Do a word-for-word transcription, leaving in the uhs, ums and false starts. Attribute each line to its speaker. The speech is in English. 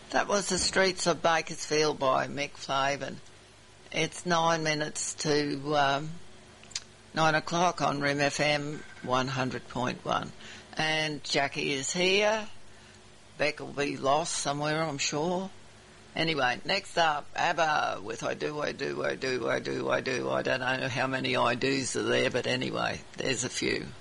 Speaker 1: That was The Streets of Bakersfield by Mick Flavin. It's nine minutes to um, nine o'clock on R I M F M one hundred point one. And Jackie is here. Beck will be lost somewhere, I'm sure. Anyway, next up, ABBA with I Do, I Do, I Do, I Do, I Do. I don't know how many I do's are there, but anyway, there's a few.